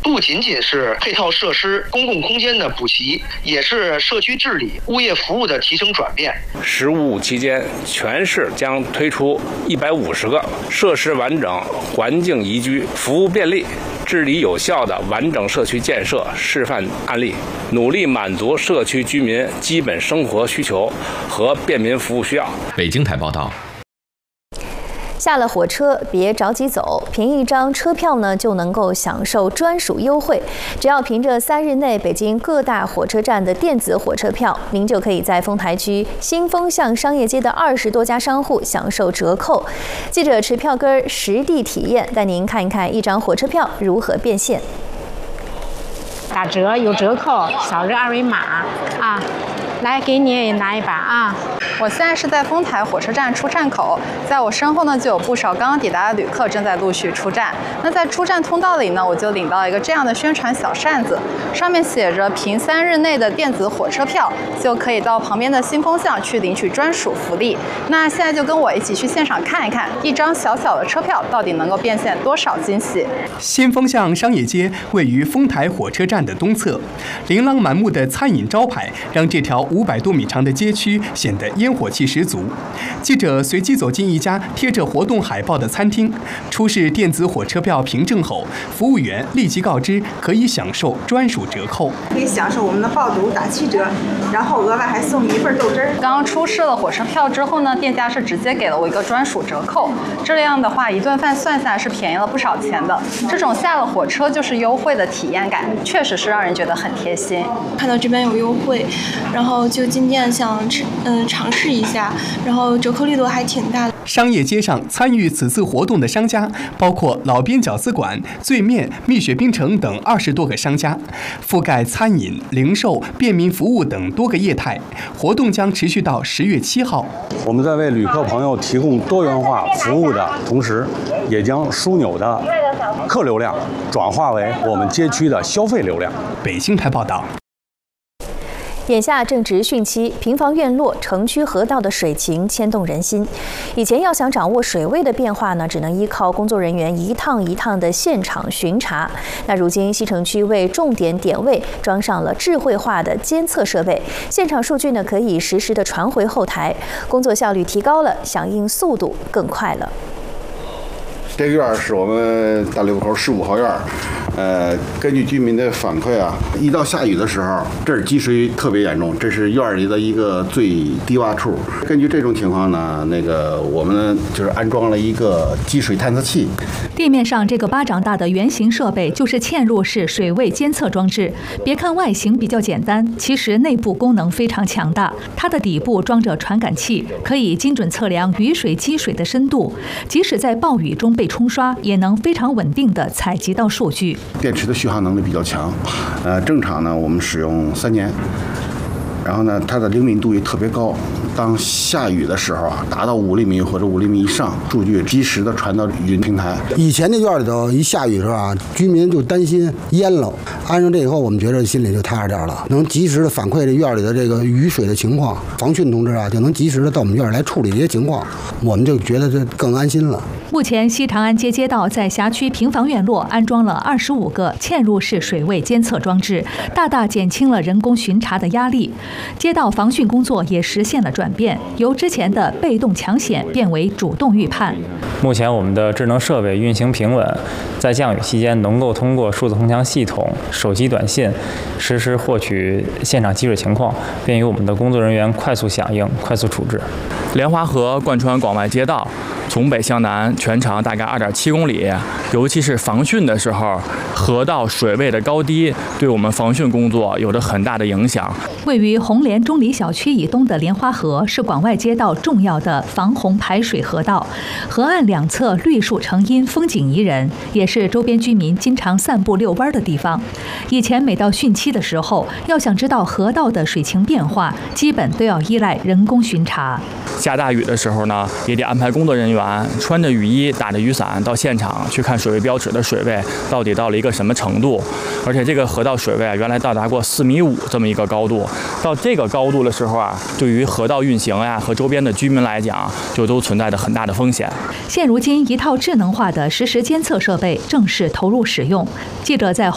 不仅仅是配套设施、公共空间的补齐，也是社区治理、物业服务的提升转变。 “十五五”期间，全市将推出150个设施完整、环境宜居、服务便利、治理有效的完整社区建设示范案例，努力满足社区居民基本生活需求和便民服务需要。 北京台报道。 下了火车别着急走，凭一张车票呢就能够享受专属优惠。只要凭着3日内北京各大火车站的电子火车票，您就可以在丰台区新风向商业街的20多家商户享受折扣。记者持票根实地体验，带您看一看一张火车票如何变现。 打折有折扣，扫这2维码啊。来，给你也拿一把啊！我现在是在丰台火车站出站口，在我身后呢就有不少刚刚抵达的旅客正在陆续出站。那在出站通道里呢，我就领到一个这样的宣传小扇子，上面写着凭3日内的电子火车票就可以到旁边的新风向去领取专属福利。那现在就跟我一起去现场看一看，一张小小的车票到底能够变现多少惊喜。 新风向商业街位于丰台火车站的东侧，琳琅满目的餐饮招牌让这条500多米长的街区显得烟火气十足。记者随机走进一家贴着活动海报的餐厅，出示电子火车票凭证后，服务员立即告知可以享受专属折扣， 可以享受我们的爆肚打7折，然后额外还送1份豆汁儿。 刚刚出示了火车票之后呢，店家是直接给了我一个专属折扣，这样的话一顿饭算下来是便宜了不少钱的。这种下了火车就是优惠的体验感，确实是让人觉得很贴心。 看到这边有优惠，然后就进店想尝试一下，然后折扣力度还挺大的。 商业街上参与此次活动的商家包括老边饺子馆、醉面、蜜雪冰城等20多个商家，覆盖餐饮、零售、便民服务等多个业态。活动将持续到10月7号。 我们在为旅客朋友提供多元化服务的同时，也将枢纽的客流量转化为我们街区的消费流量。 北京台报道。 眼下正值汛期，平房院落、城区河道的水情牵动人心。以前要想掌握水位的变化呢，只能依靠工作人员一趟一趟的现场巡查。那如今西城区为重点点位装上了智慧化的监测设备，现场数据呢可以实时的传回后台，工作效率提高了，响应速度更快了。 这个院是我们大流口15号院。根据居民的反馈啊，一到下雨的时候，这儿积水特别严重，这是院里的一个最低洼处。根据这种情况呢，我们就是安装了一个积水探测器。 地面上这个巴掌大的圆形设备就是嵌入式水位监测装置。别看外形比较简单，其实内部功能非常强大。它的底部装着传感器，可以精准测量雨水积水的深度，即使在暴雨中被冲刷，也能非常稳定地采集到数据。 电池的续航能力比较强，正常呢我们使用3年，然后呢它的灵敏度也特别高。当下雨的时候啊，达到5厘米或者5厘米以上，数据及时的传到云平台。 以前那院里头一下雨的时候啊，居民就担心淹了。安上这以后，我们觉得心里就踏实点了，能及时的反馈这院里的这个雨水的情况，防汛同志啊就能及时的到我们院来处理这些情况，我们就觉得这更安心了。 目前西长安街街道在辖区平房院落安装了25个嵌入式水位监测装置，大大减轻了人工巡查的压力，街道防汛工作也实现了转变，由之前的被动抢险变为主动预判。 目前我们的智能设备运行平稳，在降雨期间能够通过数字横墙系统、手机短信实时获取现场积水情况，便于我们的工作人员快速响应、快速处置。 莲花河贯穿广外街道，从北向南，全长大概2.7公里。尤其是防汛的时候，河道水位的高低对我们防汛工作有着很大的影响。 位于红莲中里小区以东的莲花河是广外街道重要的防洪排水河道，河岸两侧绿树成荫，风景宜人，也是周边居民经常散步遛弯的地方。以前每到汛期的时候，要想知道河道的水情变化，基本都要依赖人工巡查。 下大雨的时候呢，也得安排工作人员穿着雨衣、打着雨伞到现场去看水位标尺的水位到底到了一个什么程度。而且这个河道水位原来到达过4.5米这么一个高度，到这个高度的时候啊，对于河道运行呀和周边的居民来讲，就都存在着很大的风险。 现如今，一套智能化的实时监测设备正式投入使用。记者在